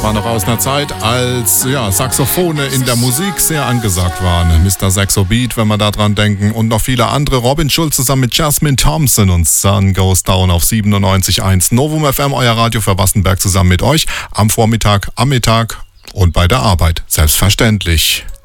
War noch aus einer Zeit, als Saxophone in der Musik sehr angesagt waren. Mr. Saxo Beat, wenn wir da dran denken. Und noch viele andere. Robin Schulz zusammen mit Jasmine Thompson und Sun Goes Down auf 97.1. Novum FM, euer Radio für Wassenberg, zusammen mit euch. Am Vormittag, am Mittag und bei der Arbeit. Selbstverständlich.